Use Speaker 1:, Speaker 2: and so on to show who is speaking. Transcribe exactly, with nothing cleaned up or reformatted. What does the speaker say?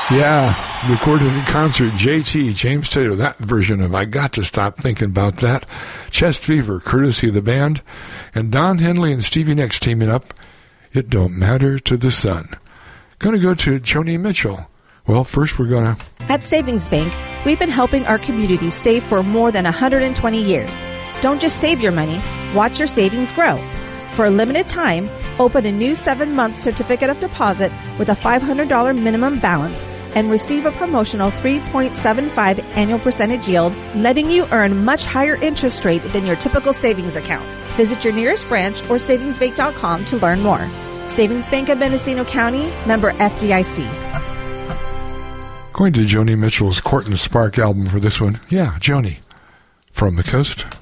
Speaker 1: Yeah, recorded in concert, J T, James Taylor, that version of I Got to Stop Thinking About That. Chest Fever, courtesy of the band. And Don Henley and Stevie Nicks teaming up, It Don't Matter to the Sun. Going to go to Joni Mitchell. Well, first we're going to...
Speaker 2: At Savings Bank, we've been helping our community save for more than one hundred twenty years. Don't just save your money, watch your savings grow. For a limited time, open a new seven-month certificate of deposit with a five hundred dollars minimum balance and receive a promotional three point seven five annual percentage yield, letting you earn much higher interest rate than your typical savings account. Visit your nearest branch or savings bank dot com to learn more. Savings Bank of Mendocino County, member F D I C.
Speaker 1: Going to Joni Mitchell's Court and Spark album for this one. Yeah, Joni. From the Coast.